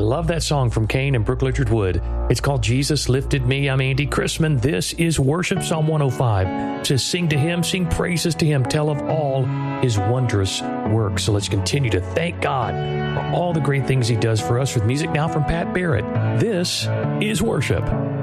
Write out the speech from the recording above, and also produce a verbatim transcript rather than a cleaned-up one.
love that song from Kane and Brooke Lichard Wood. It's called Jesus Lifted Me. I'm Andy Chrisman. This is Worship. Psalm one oh five it says, sing to him, sing praises to him, tell of all his wondrous works. So let's continue to thank God for all the great things he does for us with music now from Pat Barrett. This is Worship.